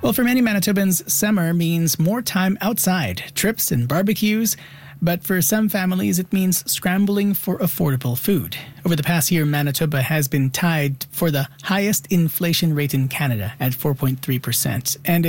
Well, for many Manitobans, summer means more time outside, trips and barbecues. But for some families, it means scrambling for affordable food. Over the past year, Manitoba has been tied for the highest inflation rate in Canada at 4.3%. And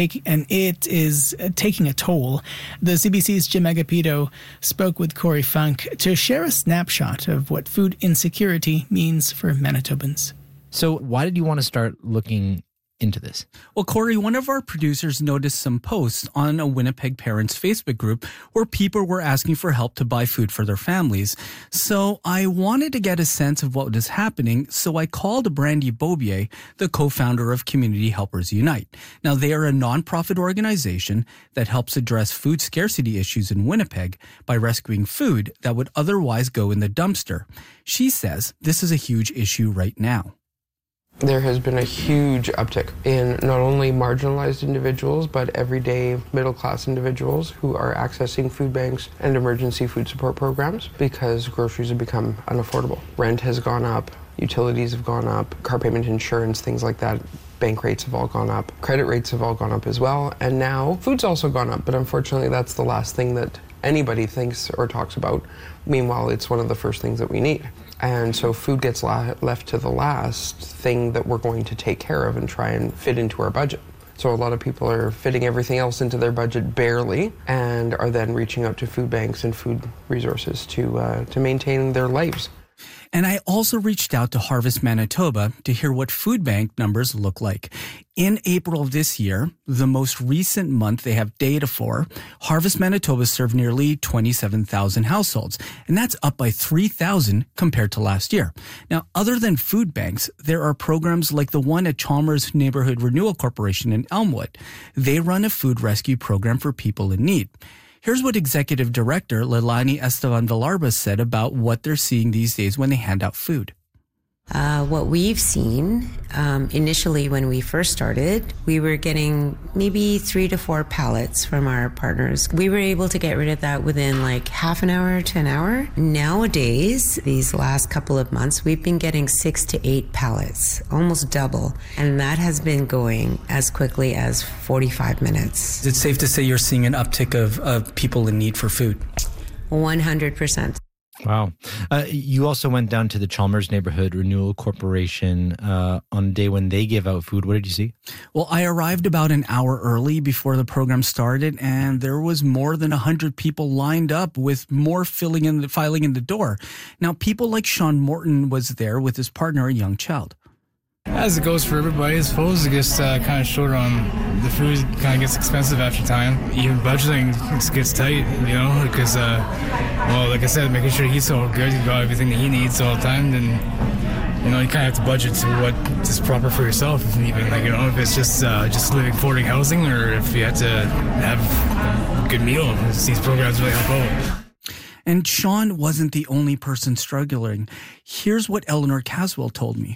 it is taking a toll. The CBC's Jim Agapito spoke with Corey Funk to share a snapshot of what food insecurity means for Manitobans. So why did you want to start looking into this? Well, Corey, one of our producers noticed some posts on a Winnipeg Parents Facebook group where people were asking for help to buy food for their families. So I wanted to get a sense of what was happening, so I called Brandy Beaubier, the co-founder of Community Helpers Unite. Now, they are a nonprofit organization that helps address food scarcity issues in Winnipeg by rescuing food that would otherwise go in the dumpster. She says this is a huge issue right now. There has been a huge uptick in not only marginalized individuals, but everyday middle-class individuals who are accessing food banks and emergency food support programs because groceries have become unaffordable. Rent has gone up, utilities have gone up, car payment insurance, things like that. Bank rates have all gone up, credit rates have all gone up as well, and now food's also gone up, but unfortunately that's the last thing that anybody thinks or talks about. Meanwhile, it's one of the first things that we need. And so food gets left to the last thing that we're going to take care of and try and fit into our budget. So a lot of people are fitting everything else into their budget barely and are then reaching out to food banks and food resources to maintain their lives. And I also reached out to Harvest Manitoba to hear what food bank numbers look like. In April of this year, the most recent month they have data for, Harvest Manitoba served nearly 27,000 households, and that's up by 3,000 compared to last year. Now, other than food banks, there are programs like the one at Chalmers Neighborhood Renewal Corporation in Elmwood. They run a food rescue program for people in need. Here's what Executive Director Leilani Esteban Villalba said about what they're seeing these days when they hand out food. What we've seen, initially when we first started, we were getting maybe 3 to 4 pallets from our partners. We were able to get rid of that within like half an hour to an hour. Nowadays, these last couple of months, we've been getting 6 to 8 pallets, almost double. And that has been going as quickly as 45 minutes. Is it safe to say you're seeing an uptick of people in need for food? 100%. Wow. You also went down to the Chalmers Neighborhood Renewal Corporation on a day when they give out food. What did you see? Well, I arrived about an hour early before the program started, and there was more than 100 people lined up with more filing in the door. Now, people like Sean Morton was there with his partner, a young child. As it goes for everybody, I suppose it gets kind of short on the food. Kind of gets expensive after time. Even budgeting gets tight, because, like I said, making sure he's all good, you got everything that he needs all the time, then, you kind of have to budget to what is proper for yourself. Even, if it's just living, affording housing, or if you have to have a good meal. These programs really help out. And Sean wasn't the only person struggling. Here's what Eleanor Caswell told me.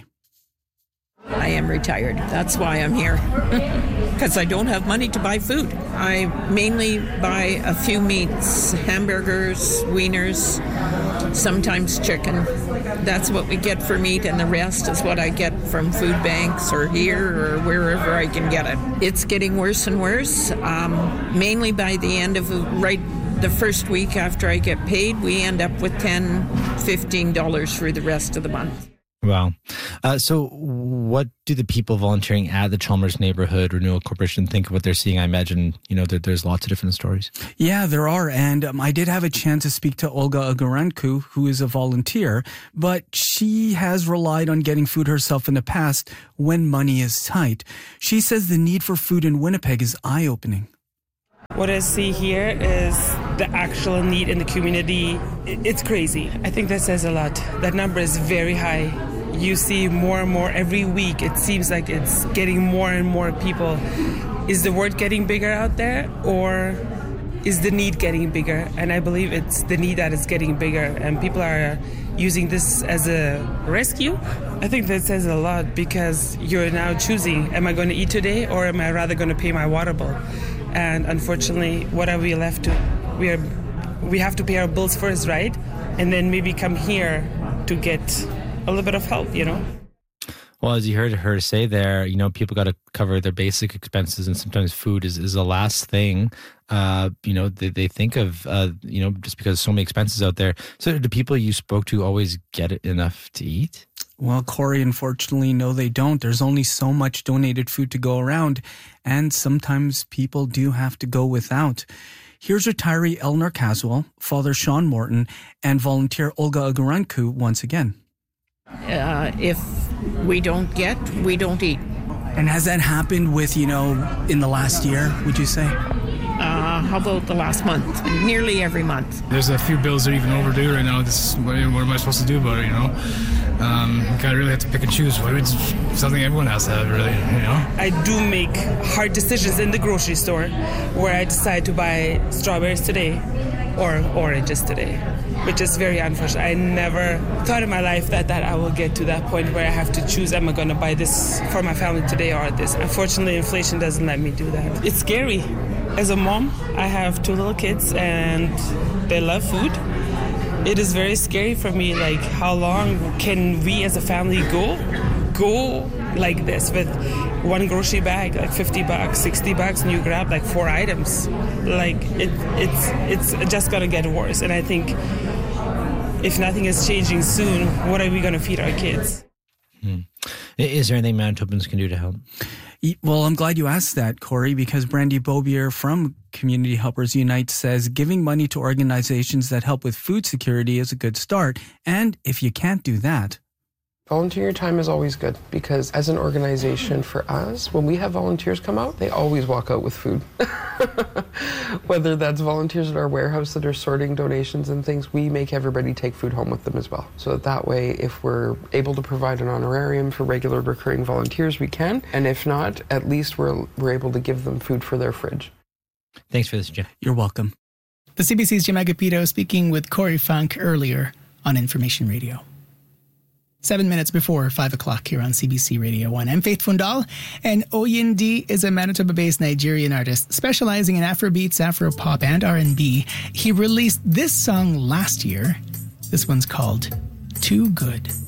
I am retired. That's why I'm here, because I don't have money to buy food. I mainly buy a few meats, hamburgers, wieners, sometimes chicken. That's what we get for meat, and the rest is what I get from food banks or here or wherever I can get it. It's getting worse and worse. Mainly by the end of the first week after I get paid, we end up with $10, $15 for the rest of the month. Wow. So what do the people volunteering at the Chalmers Neighborhood Renewal Corporation think of what they're seeing? I imagine, there's lots of different stories. Yeah, there are. And I did have a chance to speak to Olga Agorancu, who is a volunteer, but she has relied on getting food herself in the past when money is tight. She says the need for food in Winnipeg is eye-opening. What I see here is the actual need in the community. It's crazy. I think that says a lot. That number is very high. You see more and more every week. It seems like it's getting more and more people. Is the word getting bigger out there, or is the need getting bigger? And I believe it's the need that is getting bigger, and people are using this as a rescue. I think that says a lot, because you're now choosing, am I going to eat today, or am I rather going to pay my water bill? And unfortunately, what are we left to? We have to pay our bills first, right? And then maybe come here to get a little bit of help, Well, as you heard her say there, people got to cover their basic expenses, and sometimes food is the last thing, they think of, just because so many expenses out there. So do people you spoke to always get enough to eat? Well, Corey, unfortunately, no, they don't. There's only so much donated food to go around, and sometimes people do have to go without. Here's retiree Eleanor Caswell, Father Sean Morton, and volunteer Olga Agaranku once again. If we don't get, we don't eat. And has that happened with, in the last year, would you say? How about the last month? Nearly every month. There's a few bills that are even overdue right now. What am I supposed to do about it, You kind of really have to pick and choose. It's something everyone has to have, really, I do make hard decisions in the grocery store where I decide to buy strawberries today or oranges today, which is very unfortunate. I never thought in my life that I will get to that point where I have to choose, am I going to buy this for my family today or this? Unfortunately, inflation doesn't let me do that. It's scary. As a mom, I have 2 little kids and they love food. It is very scary for me, like how long can we as a family go like this with one grocery bag, like $50, $60, and you grab like 4 items. Like it's just gonna get worse. And I think if nothing is changing soon, what are we gonna feed our kids? Is there anything Manitobans can do to help? Well, I'm glad you asked that, Corey, because Brandy Bobier from Community Helpers Unite says giving money to organizations that help with food security is a good start. And if you can't do that, volunteer time is always good, because as an organization for us, when we have volunteers come out, they always walk out with food. Whether that's volunteers at our warehouse that are sorting donations and things, we make everybody take food home with them as well. So that way, if we're able to provide an honorarium for regular recurring volunteers, we can. And if not, at least we're able to give them food for their fridge. Thanks for this, Jim. You're welcome. The CBC's Jim Agapito speaking with Corey Funk earlier on Information Radio. 7 minutes before 5 o'clock here on CBC Radio 1. I'm Faith Fundal, and Oyindi is a Manitoba-based Nigerian artist specializing in Afrobeats, Afropop, and R&B. He released this song last year. This one's called Too Good.